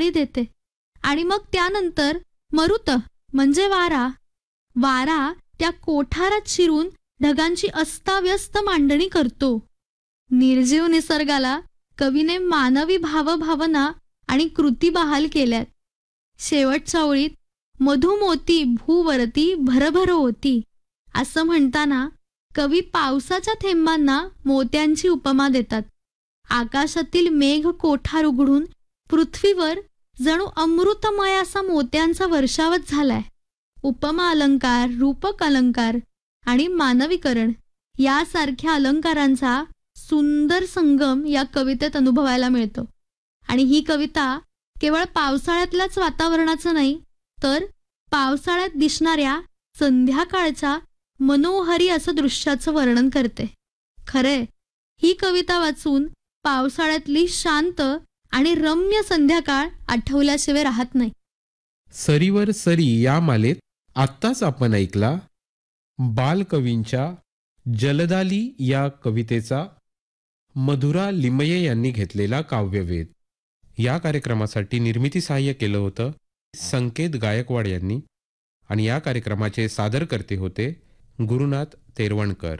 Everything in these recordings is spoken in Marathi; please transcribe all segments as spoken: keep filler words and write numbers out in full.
मांडणी देते आणि मग त्यानंतर मरुत म्हणजे वारा वारा त्या कोठारात शिरून ढगांची अस्ताव्यस्त मांडणी करतो. निर्जीव निसर्गाला कवीने मानवी भावभावना आणि कृती बहाल केल्यात. शेवटच्या ओळीत मधुमोती भूवरती भरभर होती असं म्हणताना कवी पावसाच्या थेंबांना मोत्यांची उपमा देतात. आकाशातील मेघ कोठार उघडून पृथ्वीवर जणू अमृतमय असा मोत्यांचा वर्षावच झालाय. उपमा अलंकार, रूपक अलंकार आणि मानवीकरण यासारख्या अलंकारांचा सुंदर संगम या कवितेत अनुभवायला मिळतो. आणि ही कविता केवळ पावसाळ्यातल्याच वातावरणाचं नाही, तर पावसाळ्यात दिसणाऱ्या संध्याकाळच्या मनोहरी असं दृश्याचं वर्णन करते. खरे ही कविता वाचून पावसाळ्यातली शांत आणि रम्य संध्याकाळ आठवल्याशिवाय राहत नाही. सरीवर सरी या मालेत आत्ताच आपण ऐकला बालकवींच्या जलदाली या कवितेचा मधुरा लिमये यांनी घेतलेला काव्यवेध. या कार्यक्रमासाठी निर्मिती सहाय्य केलं होतं संकेत गायकवाड यांनी आणि या कार्यक्रमाचे सादरकर्ते होते गुरुनाथ तेरवणकर.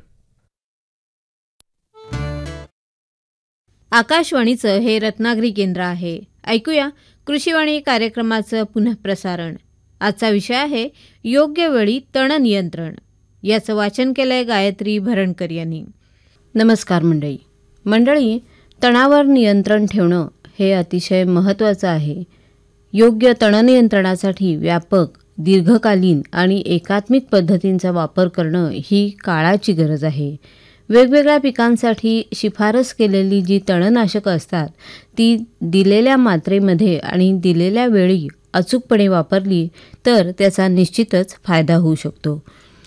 आकाशवाणीचं हे रत्नागिरी केंद्र आहे. ऐकूया कृषीवाणी कार्यक्रमाचं पुनःप्रसारण. आजचा विषय आहे योग्य वेळी तण नियंत्रण. याचं वाचन केलंय गायत्री भरणकर यांनी. नमस्कार मंडळी. मंडळी, तणावर नियंत्रण ठेवणं हे अतिशय महत्त्वाचं आहे. योग्य तण नियंत्रणासाठी व्यापक, दीर्घकालीन आणि एकात्मिक पद्धतींचा वापर करणं ही काळाची गरज आहे. वेगवेगळ्या पिकांसाठी शिफारस केलेली जी तणनाशकं असतात ती दिलेल्या मात्रेमध्ये आणि दिलेल्या वेळी अचूकपणे वापरली तर त्याचा निश्चितच फायदा होऊ शकतो.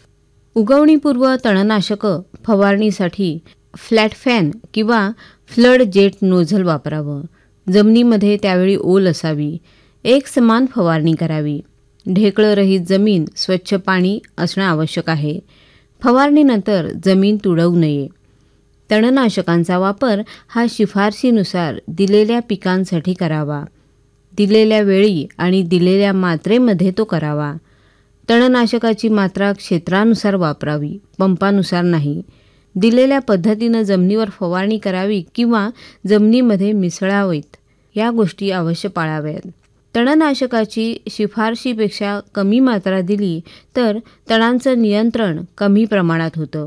उगवणीपूर्व तणनाशकं फवारणीसाठी फ्लॅट फॅन किंवा फ्लड जेट नोझल वापरावं. जमिनीमध्ये त्यावेळी ओल असावी. एक समान फवारणी करावी. ढेकळरहित जमीन, स्वच्छ पाणी असणं आवश्यक आहे. फवारणीनंतर जमीन तुडवू नये. तणनाशकांचा वापर हा शिफारशीनुसार दिलेल्या पिकांसाठी करावा. दिलेल्या वेळी आणि दिलेल्या मात्रेमध्ये तो करावा. तणनाशकाची मात्रा क्षेत्रानुसार वापरावी, पंपानुसार नाही. दिलेल्या पद्धतीनं जमिनीवर फवारणी करावी किंवा जमिनीमध्ये मिसळावीत. या गोष्टी अवश्य पाळाव्यात. तणनाशकाची शिफारशीपेक्षा कमी मात्रा दिली तर तणांचं नियंत्रण कमी प्रमाणात होतं,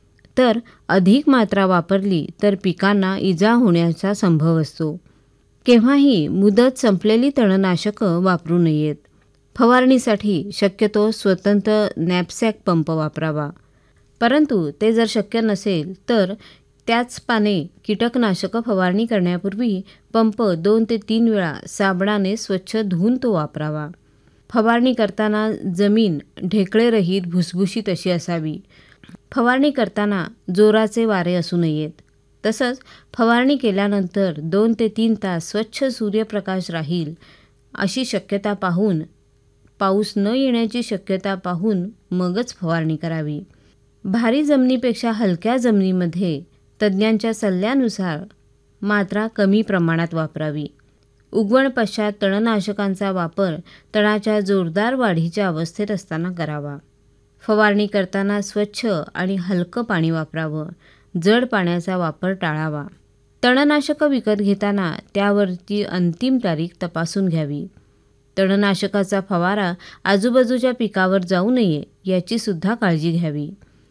तर अधिक मात्रा वापरली तर पिकांना इजा होण्याचा संभव असतो. केव्हाही मुदत संपलेली तणनाशकं वापरू नयेत. फवारणीसाठी शक्यतो स्वतंत्र नॅपसॅक पंप वापरावा. परंतु ते जर शक्य नसेल तर त्याच पाने कीटकनाशकं फवारणी करण्यापूर्वी पंप दोन ते तीन वेळा साबणाने स्वच्छ धुवून तो वापरावा. फवारणी करताना जमीन ढेकळेरहित भुसभुशीत अशी असावी. फवारणी करताना जोराचे वारे असू नयेत. तसंच फवारणी केल्यानंतर दोन ते तीन तास स्वच्छ सूर्यप्रकाश राहील अशी शक्यता पाहून, पाऊस न येण्याची शक्यता पाहून मगच फवारणी करावी. भारी जमिनीपेक्षा हलक्या जमिनीमध्ये तज्ज्ञांच्या सल्ल्यानुसार मात्रा कमी प्रमाणात वापरावी. उगवण पश्चात तणनाशकांचा वापर तणाच्या जोरदार वाढीच्या अवस्थेत असताना करावा. फवारणी करताना स्वच्छ आणि हलकं पाणी वापरावं. जड पाण्याचा वापर टाळावा. तणनाशकं विकत घेताना त्यावरची अंतिम तारीख तपासून घ्यावी. तणनाशकाचा फवारा आजूबाजूच्या पिकावर जाऊ नये याची सुद्धा काळजी घ्यावी.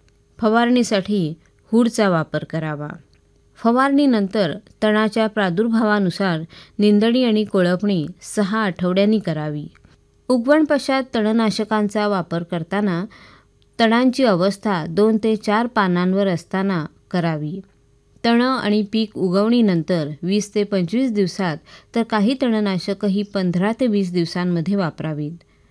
फवारणीसाठी हुडचा वापर करावा. फवारणीनंतर तणाच्या प्रादुर्भावानुसार निंदणी आणि कोळपणी सहा आठवड्यांनी करावी. उगवण पश्चात तणनाशकांचा वापर करताना तणांची अवस्था दोन ते चार पानांवर असताना करावी. तणं आणि पीक उगवणीनंतर वीस ते पंचवीस दिवसात तर काही तणनाशकं ही पंधरा ते वीस दिवसांमध्ये वापरावीत.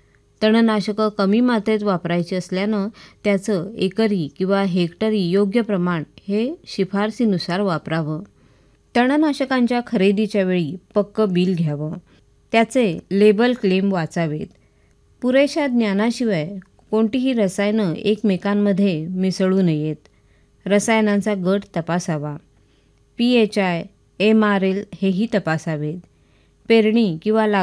तणनाशकं कमी मात्रेत वापरायची असल्यानं त्याचं एकरी किंवा हेक्टरी योग्य प्रमाण हे शिफारसीनुसार वापरावं. तणनाशकांच्या खरेदीच्या वेळी पक्कं बिल घ्यावं. त्याचे लेबल क्लेम वाचावेत. पुरेशा ज्ञानाशिवाय कोणतीही रसायनं एकमेकांमध्ये मिसळू नयेत. रसायनांचा गट तपासावा. P H I, M R L हेही तपासावेत. पेरणी किंवा